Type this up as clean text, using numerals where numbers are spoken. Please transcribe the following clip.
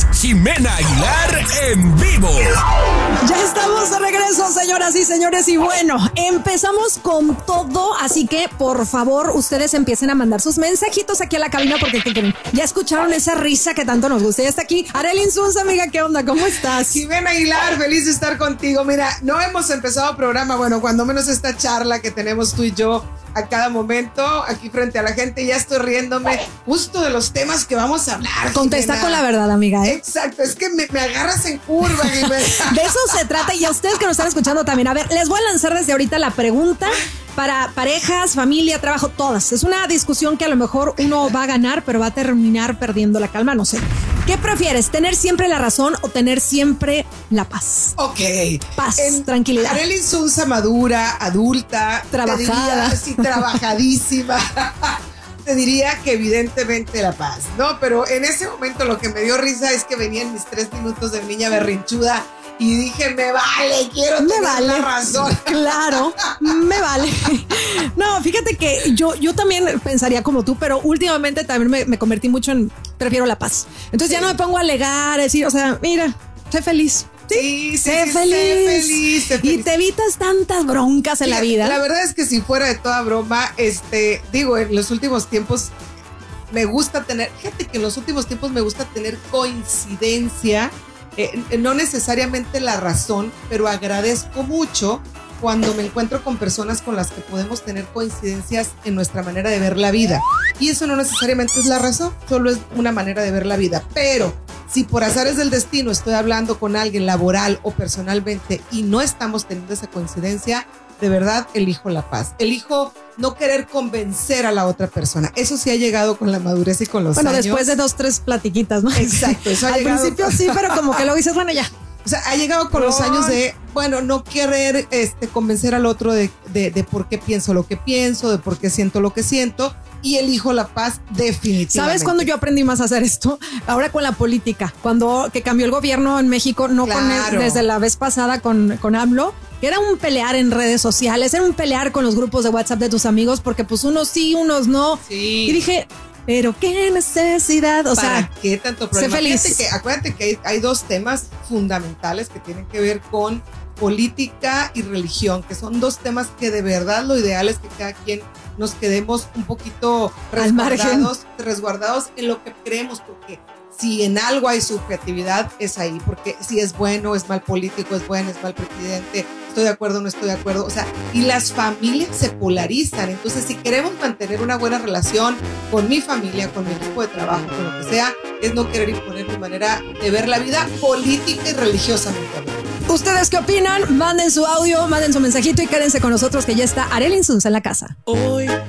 Jimena Aguilar en vivo. Ya estamos de regreso, señoras y señores, y bueno, empezamos con todo, así que por favor ustedes empiecen a mandar sus mensajitos aquí a la cabina porque ¿qué creen? Ya escucharon esa risa que tanto nos gusta. Ya está aquí Arely Insunza, amiga, ¿qué onda? ¿Cómo estás? Jimena Aguilar, feliz de estar contigo. Mira, no hemos empezado programa, bueno, cuando menos esta charla que tenemos tú y yo a cada momento, aquí frente a la gente, ya estoy riéndome justo de los temas que vamos a hablar. Contesta Jimena. con la verdad, amiga, ¿eh? Exacto, es que me agarras en curva, Jimena. De eso se trata, y a ustedes que nos están escuchando también. A ver, les voy a lanzar desde ahorita la pregunta para parejas, familia, trabajo, todas. Es una discusión que a lo mejor uno va a ganar, pero va a terminar perdiendo la calma, no sé. ¿Qué prefieres, tener siempre la razón o tener siempre la paz? Ok. Paz, tranquilidad. Arely Insunza, madura, adulta, Trabajada. Te diría, sí, trabajadísima. Te diría que evidentemente la paz, ¿no? Pero en ese momento lo que me dio risa es que venían mis 3 minutos de niña berrinchuda y dije, me vale, quiero tener la razón. Claro, me vale. No, fíjate que yo también pensaría como tú, pero últimamente también me convertí mucho en prefiero la paz. Entonces ya no me pongo a alegar, a decir, o sea, mira, sé feliz. Sí, sé feliz. Y te evitas tantas broncas en la vida. La verdad es que si fuera de toda broma, digo, en los últimos tiempos me gusta tener, fíjate que en los últimos tiempos me gusta tener coincidencia, no necesariamente la razón, pero agradezco mucho cuando me encuentro con personas con las que podemos tener coincidencias en nuestra manera de ver la vida. Y eso no necesariamente es la razón, solo es una manera de ver la vida. Pero si por azares del destino estoy hablando con alguien laboral o personalmente y no estamos teniendo esa coincidencia, de verdad elijo la paz. Elijo no querer convencer a la otra persona. Eso sí ha llegado con la madurez y con los años. Bueno, después de 2, 3 platiquitas, ¿no? Exacto, eso ha Al llegado. principio sí, pero como que luego dices, bueno, ya. O sea, ha llegado con los años de, bueno, no querer convencer al otro de por qué pienso lo que pienso, de por qué siento lo que siento, y elijo la paz definitivamente. ¿Sabes cuándo yo aprendí más a hacer esto? Ahora con la política, cuando que cambió el gobierno en México, no Claro. desde la vez pasada con AMLO, que era un pelear en redes sociales, era un pelear con los grupos de WhatsApp de tus amigos, porque pues unos sí, unos no. Sí. Y dije, pero qué necesidad, o sea, ¿qué tanto problema? sé feliz. Acuérdate que hay 2 temas fundamentales que tienen que ver con política y religión, que son 2 temas que de verdad lo ideal es que cada quien nos quedemos un poquito resguardados en lo que creemos, porque si en algo hay subjetividad es ahí, porque si es bueno, es mal político, es bueno, es mal presidente, estoy de acuerdo, no estoy de acuerdo, o sea, y las familias se polarizan. Entonces, si queremos mantener una buena relación con mi familia, con mi equipo de trabajo, con lo que sea, es no querer imponer mi manera de ver la vida política y religiosamente. ¿ustedes qué opinan? Manden su audio, manden su mensajito y quédense con nosotros que ya está Arely Insunza en la casa. Hoy